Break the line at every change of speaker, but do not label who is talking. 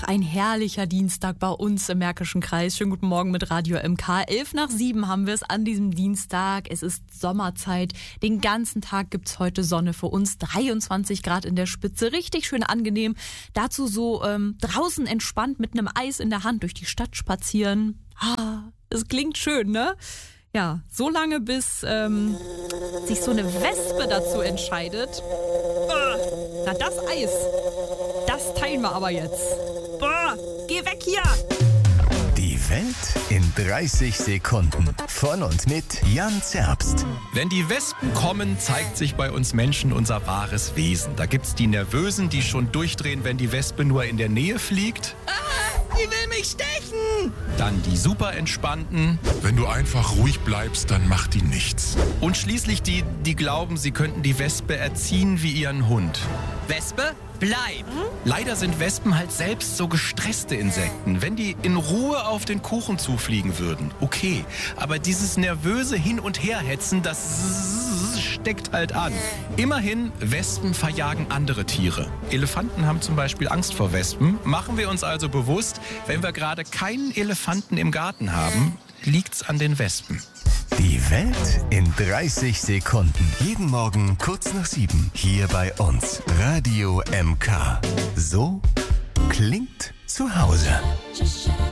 ein herrlicher Dienstag bei uns im Märkischen Kreis. Schönen guten Morgen mit Radio MK. 6:11 haben wir es an diesem Dienstag. Es ist Sommerzeit. Den ganzen Tag gibt's heute Sonne für uns. 23 Grad in der Spitze. Richtig schön angenehm. Dazu so draußen entspannt mit einem Eis in der Hand durch die Stadt spazieren. Es klingt schön, ne? Ja, so lange bis sich so eine Wespe dazu entscheidet. Na, das Eis, das teilen wir aber jetzt. Geh weg hier!
Die Welt in 30 Sekunden. Von und mit Jan Zerbst.
Wenn die Wespen kommen, zeigt sich bei uns Menschen unser wahres Wesen. Da gibt's die Nervösen, die schon durchdrehen, wenn die Wespe nur in der Nähe fliegt.
Die will mich stechen!
Dann die super Entspannten.
Wenn du einfach ruhig bleibst, dann macht die nichts.
Und schließlich die, die glauben, sie könnten die Wespe erziehen wie ihren Hund.
Wespe, bleib!
Leider sind Wespen halt selbst so gestresste Insekten. Wenn die in Ruhe auf den Kuchen zufliegen würden, okay. Aber dieses nervöse Hin- und Herhetzen, das steckt halt an. Immerhin, Wespen verjagen andere Tiere. Elefanten haben zum Beispiel Angst vor Wespen. Machen wir uns also bewusst, wenn wir gerade keinen Elefanten im Garten haben, liegt's an den Wespen.
Die Welt in 30 Sekunden. Jeden Morgen kurz nach 7. Hier bei uns. Radio MK. So klingt zu Hause.